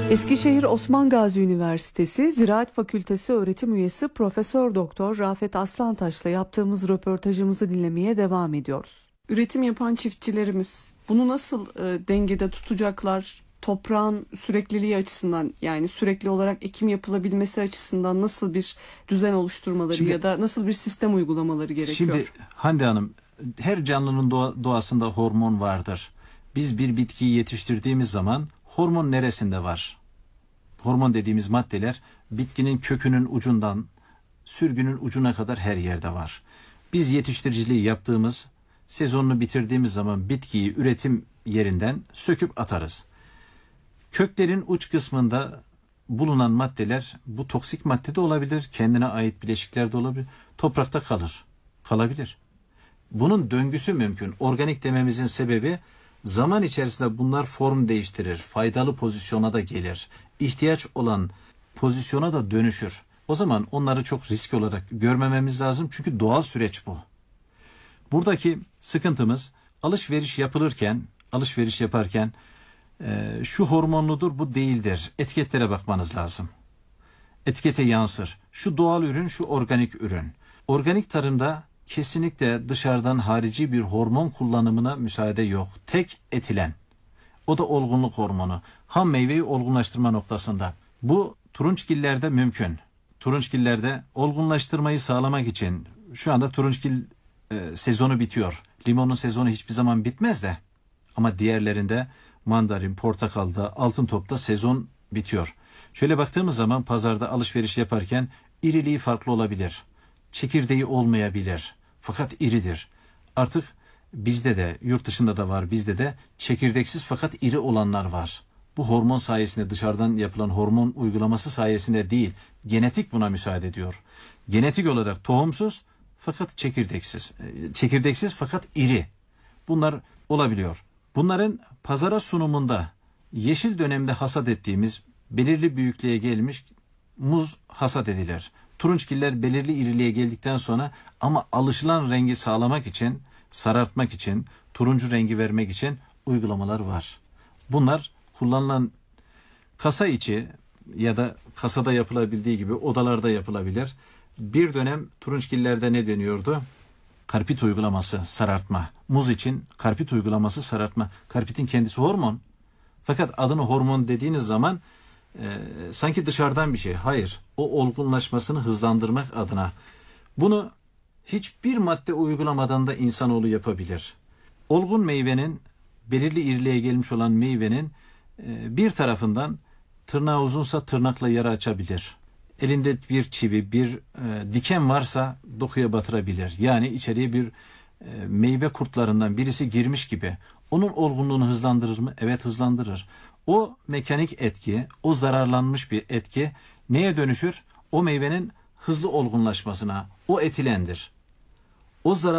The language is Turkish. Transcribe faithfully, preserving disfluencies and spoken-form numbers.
Eskişehir Osman Gazi Üniversitesi Ziraat Fakültesi öğretim üyesi Profesör Doktor Rafet Aslantaş'la yaptığımız röportajımızı dinlemeye devam ediyoruz. Üretim yapan çiftçilerimiz bunu nasıl e, dengede tutacaklar? Toprağın sürekliliği açısından, yani sürekli olarak ekim yapılabilmesi açısından nasıl bir düzen oluşturmaları şimdi, ya da nasıl bir sistem uygulamaları gerekiyor? Şimdi Hande Hanım, her canlının doğa, doğasında hormon vardır. Biz bir bitkiyi yetiştirdiğimiz zaman hormon neresinde var? Hormon dediğimiz maddeler bitkinin kökünün ucundan sürgünün ucuna kadar her yerde var. Biz yetiştiriciliği yaptığımız, sezonunu bitirdiğimiz zaman bitkiyi üretim yerinden söküp atarız. Köklerin uç kısmında bulunan maddeler, bu toksik madde de olabilir, kendine ait bileşikler de olabilir, toprakta kalır, kalabilir. Bunun döngüsü mümkün. Organik dememizin sebebi, zaman içerisinde bunlar form değiştirir, faydalı pozisyona da gelir, ihtiyaç olan pozisyona da dönüşür. O zaman onları çok risk olarak görmememiz lazım, çünkü doğal süreç bu. Buradaki sıkıntımız, alışveriş yapılırken, alışveriş yaparken e, şu hormonludur, bu değildir. Etiketlere bakmanız lazım. Etikete yansır. Şu doğal ürün, şu organik ürün. Organik tarımda kesinlikle dışarıdan harici bir hormon kullanımına müsaade yok. Tek etilen. O da olgunluk hormonu. Ham meyveyi olgunlaştırma noktasında. Bu turunçgillerde mümkün. Turunçgillerde olgunlaştırmayı sağlamak için, şu anda turunçgil e, sezonu bitiyor. Limonun sezonu hiçbir zaman bitmez de. Ama diğerlerinde mandalin, portakalda, altın topta sezon bitiyor. Şöyle baktığımız zaman pazarda alışveriş yaparken iriliği farklı olabilir. Çekirdeği olmayabilir. Fakat iridir. Artık bizde de, yurt dışında da var, bizde de çekirdeksiz fakat iri olanlar var. Bu hormon sayesinde, dışarıdan yapılan hormon uygulaması sayesinde değil, genetik buna müsaade ediyor. Genetik olarak tohumsuz fakat çekirdeksiz. Çekirdeksiz fakat iri. Bunlar olabiliyor. Bunların pazara sunumunda yeşil dönemde hasat ettiğimiz belirli büyüklüğe gelmiş muz hasat edilir. Turunçgiller belirli iriliğe geldikten sonra, ama alışılan rengi sağlamak için, sarartmak için, turuncu rengi vermek için uygulamalar var. Bunlar kullanılan kasa içi ya da kasada yapılabildiği gibi odalarda yapılabilir. Bir dönem turunçgillerde ne deniyordu? Karpit uygulaması, sarartma. Muz için karpit uygulaması, sarartma. Karpitin kendisi hormon. Fakat adını hormon dediğiniz zaman e, sanki dışarıdan bir şey. Hayır. O olgunlaşmasını hızlandırmak adına. Bunu hiçbir madde uygulamadan da insanoğlu yapabilir. Olgun meyvenin, belirli iriliğe gelmiş olan meyvenin e, bir tarafından tırnağı uzunsa tırnakla yara açabilir. Elinde bir çivi, bir e, diken varsa dokuya batırabilir. Yani içeriye bir e, meyve kurtlarından birisi girmiş gibi. Onun olgunluğunu hızlandırır mı? Evet, hızlandırır. O mekanik etki, o zararlanmış bir etki neye dönüşür? O meyvenin hızlı olgunlaşmasına, o etilendir. O zarar